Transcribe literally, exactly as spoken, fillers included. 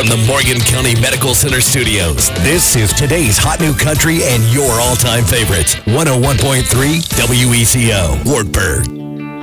from the Morgan County Medical Center studios, this is today's Hot New Country and your all-time favorites. one oh one point three W E C O, Wartburg.